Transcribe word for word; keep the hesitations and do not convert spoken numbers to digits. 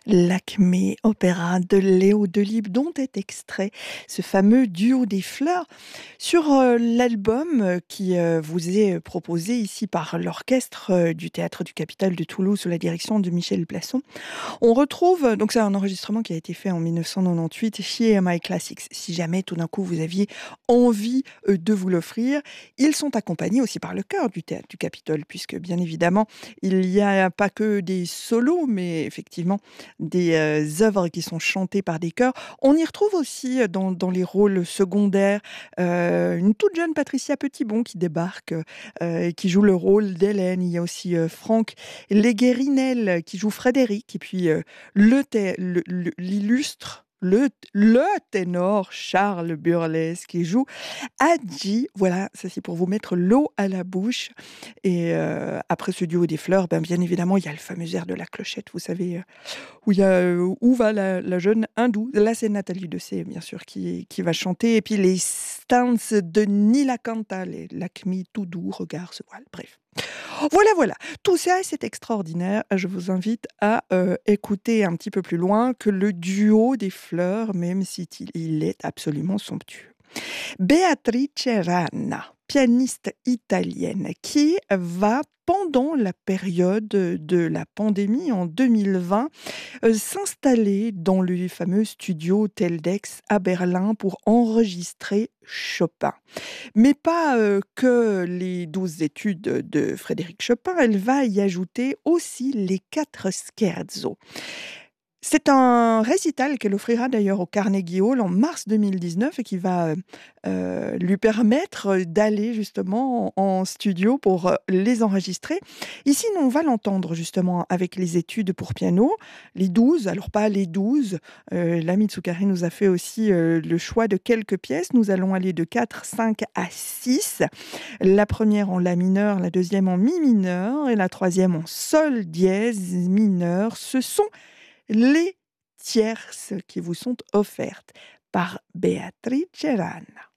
L'Acmé opéra de Léo Delibes, dont est extrait ce fameux duo des fleurs sur euh, l'album euh, qui euh, vous est proposé ici par l'orchestre euh, du Théâtre du Capitole de Toulouse sous la direction de Michel Plasson. On retrouve, donc c'est un enregistrement qui a été fait en mille neuf cent quatre-vingt-dix chez M I Classics. Si jamais tout d'un coup vous aviez envie euh, de vous l'offrir, ils sont accompagnés aussi par le chœur du Théâtre du Capitole, puisque bien évidemment, il n'y a pas que des solos, mais effectivement des euh, œuvres qui sont chantées par des chœurs. On y retrouve aussi euh, dans, dans les rôles secondaires euh, une toute jeune Patricia Petitbon qui débarque euh, et qui joue le rôle d'Hélène. Il y a aussi euh, Franck Léguérinel qui joue Frédéric, et puis euh, le thé- le- le- l'illustre le, le ténor Charles Burlesque qui joue Hadji. Voilà, ça c'est pour vous mettre l'eau à la bouche. Et euh, après ce duo des fleurs, ben, bien évidemment, il y a le fameux air de la clochette, vous savez, euh, où, il y a, euh, où va la, la jeune hindoue. Là, c'est Nathalie Dessay, bien sûr, qui, qui va chanter. Et puis les Stans de Nilakanta, les Lakmi tout doux, regard, se voile, bref. Voilà, voilà. Tout ça, c'est extraordinaire. Je vous invite à euh, écouter un petit peu plus loin que le duo des fleurs, même si il il est absolument somptueux. Beatrice Rana, pianiste italienne, qui va, pendant la période de la pandémie en deux mille vingt, euh, s'installer dans le fameux studio Teldex à Berlin pour enregistrer Chopin. Mais pas euh, que les douze études de Frédéric Chopin, elle va y ajouter aussi les quatre scherzo. C'est un récital qu'elle offrira d'ailleurs au Carnegie Hall en mars deux mille dix-neuf et qui va euh, lui permettre d'aller justement en, en studio pour euh, les enregistrer. Ici, nous, on va l'entendre justement avec les études pour piano, les douze, alors pas les douze. Euh, l'ami Tsukari nous a fait aussi euh, le choix de quelques pièces. Nous allons aller de quatre, cinq à six. La première en la mineur, la deuxième en mi mineur et la troisième en sol dièse mineur. Ce sont les tierces qui vous sont offertes par Beatrice Rana.